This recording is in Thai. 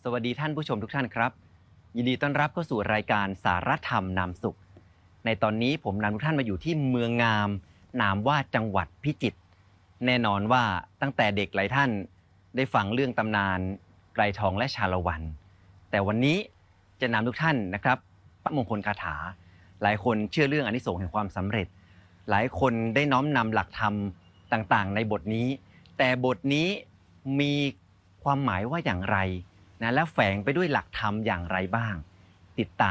สวัสดีท่านผู้ชมทุกท่านครับยินดีต้อนรับเข้าสู่รายการสารธรรมนามสุขในตอนนี้ผมนำทุกท่านมาอยู่ที่เมืองงามนามว่าจังหวัดพิจิตรแน่นอนว่าตั้งแต่เด็กหลายท่านได้ฟังเรื่องตำนานไกรทองและชาละวันแต่วันนี้จะนำทุกท่านนะครับพระมงคลคาถาหลายคนเชื่อเรื่องอานิสงส์แห่งความสำเร็จหลายคนได้น้อมนำหลักธรรมต่างๆในบทนี้แต่บทนี้มีความหมายว่าอย่างไรนะและแฝงไปด้วยหลักธรรมอย่างไรบ้างติดตาม